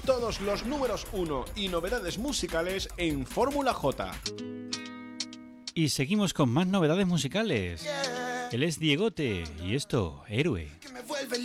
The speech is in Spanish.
todos los números 1 y novedades musicales en Fórmula J. Y seguimos con más novedades musicales. Él es Diegote y esto, Héroe.